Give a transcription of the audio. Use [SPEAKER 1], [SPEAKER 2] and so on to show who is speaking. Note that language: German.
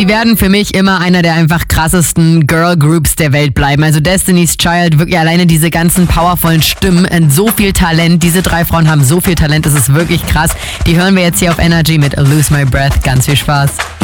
[SPEAKER 1] sie werden für mich immer einer der einfach krassesten Girl Groups der Welt bleiben. Also Destiny's Child, wirklich alleine diese ganzen powervollen Stimmen, so viel Talent. Diese 3 Frauen haben so viel Talent, das ist wirklich krass. Die hören wir jetzt hier auf Energy mit Lose My Breath. Ganz viel Spaß.